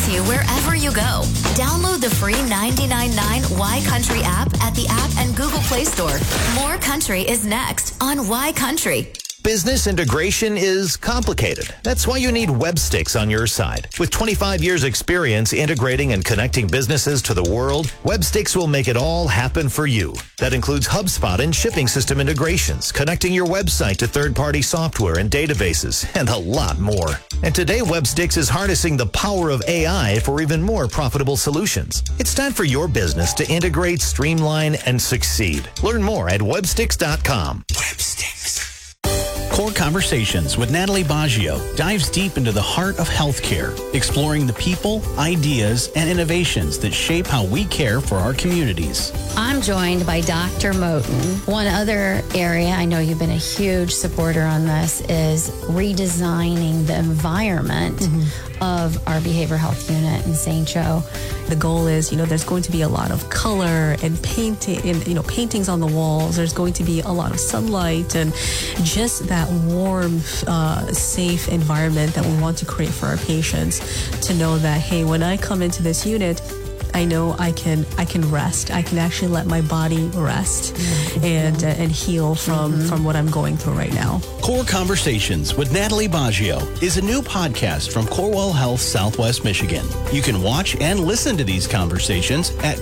to you wherever you go. Download the free 99.9 Y Country app at the app and Google Play Store. More country is next on Y Country. Business integration is complicated. That's why you need Websticks on your side. With 25 years experience integrating and connecting businesses to the world, Websticks will make it all happen for you. That includes HubSpot and shipping system integrations, connecting your website to third-party software and databases, and a lot more. And today, Websticks is harnessing the power of AI for even more profitable solutions. It's time for your business to integrate, streamline, and succeed. Learn more at websticks.com. Websticks. Core Conversations with Natalie Baggio dives deep into the heart of healthcare, exploring the people, ideas, and innovations that shape how we care for our communities. I'm joined by Dr. Moten. One other area, I know you've been a huge supporter on this, is redesigning the environment of our behavioral health unit in St. Joe. The goal is, there's going to be a lot of color and painting, and paintings on the walls. There's going to be a lot of sunlight and just that warm, safe environment that we want to create for our patients to know that, hey, when I come into this unit, I know I can rest. I can actually let my body rest and heal from what I'm going through right now. Core Conversations with Natalie Baggio is a new podcast from Corewell Health Southwest Michigan. You can watch and listen to these conversations at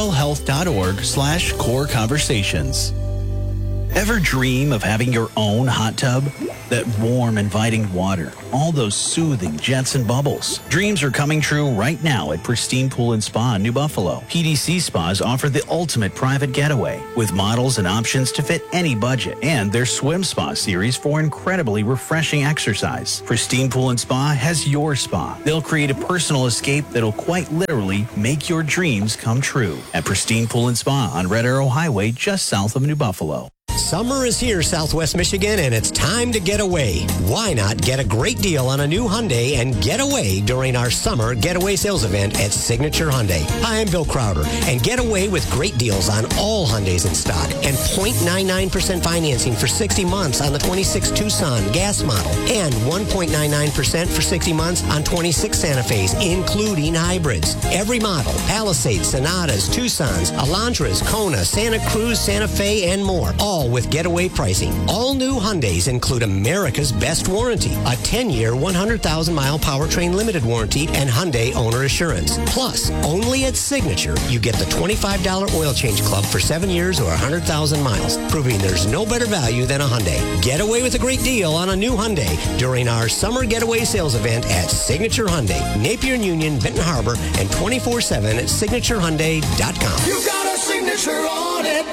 corewellhealth.org/core conversations. Ever dream of having your own hot tub? That warm, inviting water, all those soothing jets and bubbles. Dreams are coming true right now at Pristine Pool and Spa in New Buffalo. PDC Spas offer the ultimate private getaway with models and options to fit any budget, and their Swim Spa series for incredibly refreshing exercise. Pristine Pool and Spa has your spa. They'll create a personal escape that'll quite literally make your dreams come true at Pristine Pool and Spa on Red Arrow Highway just south of New Buffalo. Summer is here, Southwest Michigan, and it's time to get away. Why not get a great deal on a new Hyundai and get away during our summer getaway sales event at Signature Hyundai? Hi, I'm Bill Crowder, and get away with great deals on all Hyundais in stock and 0.99% financing for 60 months on the 26 Tucson gas model and 1.99% for 60 months on 26 Santa Fe's, including hybrids. Every model, Palisades, Sonatas, Tucsons, Elantras, Kona, Santa Cruz, Santa Fe, and more, all with getaway pricing. All new Hyundais include America's best warranty, a 10-year, 100,000-mile powertrain limited warranty, and Hyundai owner assurance. Plus, only at Signature, you get the $25 oil change club for 7 years or 100,000 miles, proving there's no better value than a Hyundai. Get away with a great deal on a new Hyundai during our summer getaway sales event at Signature Hyundai, Napier and Union, Benton Harbor, and 24/7 at signaturehyundai.com. You got a signature on it.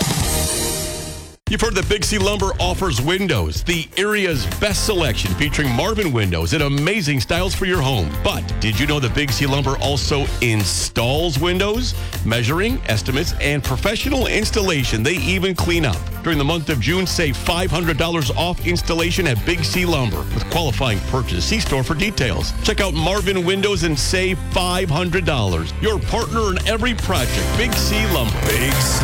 You've heard that Big C Lumber offers windows, the area's best selection featuring Marvin windows and amazing styles for your home. But did you know that Big C Lumber also installs windows? Measuring, estimates, and professional installation. They even clean up. During the month of June, save $500 off installation at Big C Lumber with qualifying purchase. See store for details. Check out Marvin Windows and save $500. Your partner in every project, Big C Lumber. Big C.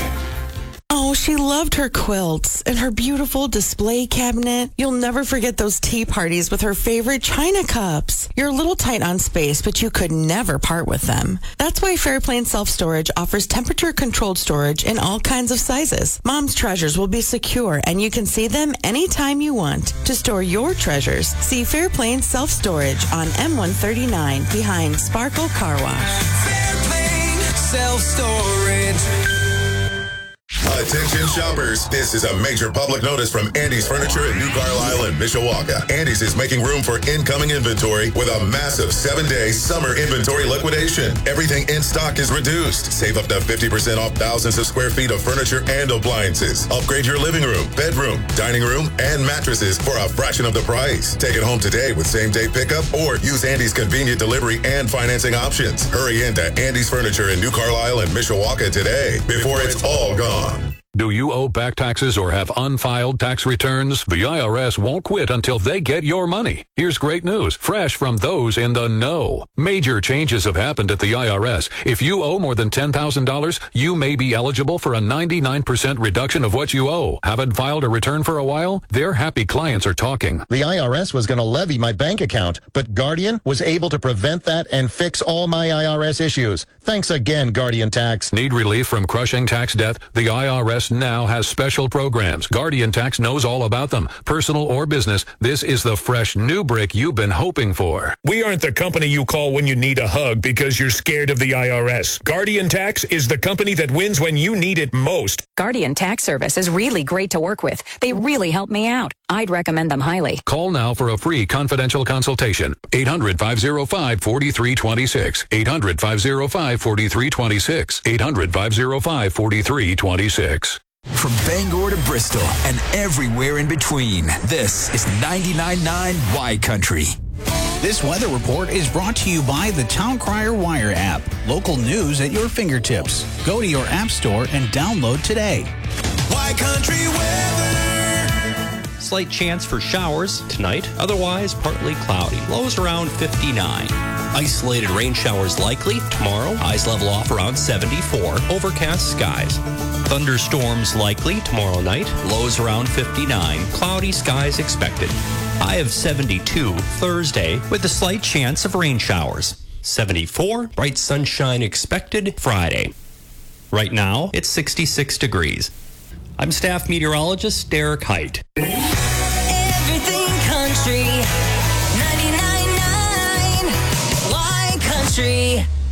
Oh, she loved her quilts and her beautiful display cabinet. You'll never forget those tea parties with her favorite china cups. You're a little tight on space, but you could never part with them. That's why Fairplane Self-Storage offers temperature-controlled storage in all kinds of sizes. Mom's treasures will be secure, and you can see them anytime you want. To store your treasures, see Fairplane Self-Storage on M139 behind Sparkle Car Wash. Fairplane Self-Storage. Attention shoppers, this is a major public notice from Andy's Furniture in New Carlisle and Mishawaka. Andy's is making room for incoming inventory with a massive 7-day summer inventory liquidation. Everything in stock is reduced. Save up to 50% off thousands of square feet of furniture and appliances. Upgrade your living room, bedroom, dining room, and mattresses for a fraction of the price. Take it home today with same-day pickup or use Andy's convenient delivery and financing options. Hurry into Andy's Furniture in New Carlisle and Mishawaka today before it's all gone. Do you owe back taxes or have unfiled tax returns? The IRS won't quit until they get your money. Here's great news, fresh from those in the know. Major changes have happened at the IRS. If you owe more than $10,000, you may be eligible for a 99% reduction of what you owe. Haven't filed a return for a while? Their happy clients are talking. The IRS was going to levy my bank account, but Guardian was able to prevent that and fix all my IRS issues. Thanks again, Guardian Tax. Need relief from crushing tax debt? The IRS now has special programs. Guardian Tax knows all about them. Personal or business, this is the fresh new brick you've been hoping for. We aren't the company you call when you need a hug because you're scared of the IRS. Guardian Tax is the company that wins when you need it most. Guardian Tax Service is really great to work with. They really help me out. I'd recommend them highly. Call now for a free confidential consultation. 800-505-4326. 800-505-4326. 800-505-4326. From Bangor to Bristol and everywhere in between, this is 99.9 Y Country. This weather report is brought to you by the Town Crier Wire app. Local news at your fingertips. Go to your app store and download today. Y Country weather. Slight chance for showers tonight, otherwise partly cloudy. Lows around 59. Isolated rain showers likely tomorrow. Highs level off around 74. Overcast skies. Thunderstorms likely tomorrow night. Lows around 59. Cloudy skies expected. High of 72 Thursday with a slight chance of rain showers. 74. Bright sunshine expected Friday. Right now, it's 66 degrees. I'm staff meteorologist Derek Height. Everything country. 99.9 Y Country.